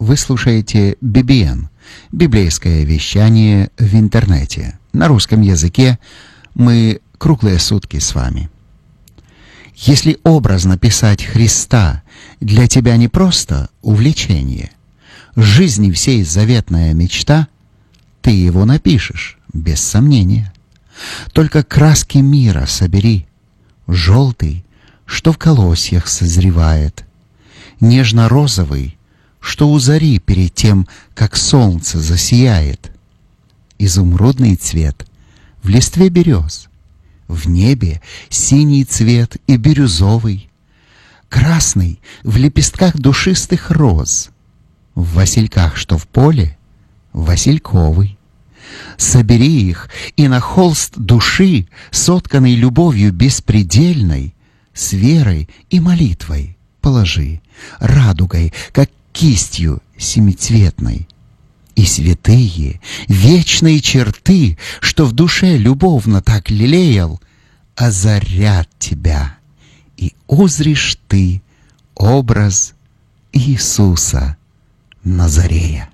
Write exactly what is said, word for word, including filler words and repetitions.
Вы слушаете би би эн, библейское вещание в интернете. На русском языке мы круглые сутки с вами. Если образно писать Христа для тебя не просто увлечение, жизни всей заветная мечта, ты его напишешь, без сомнения. Только краски мира собери, желтый, что в колосьях созревает, нежно-розовый, что у зари перед тем, как солнце засияет, изумрудный цвет в листве берез, в небе синий цвет и бирюзовый, красный в лепестках душистых роз, в васильках, что в поле, васильковый. Собери их и на холст души, сотканный любовью беспредельной, с верой и молитвой положи, радугой, как кистью семицветной. И святые, вечные черты, что в душе любовно так лелеял, озарят тебя, и узришь ты образ Иисуса Назарея.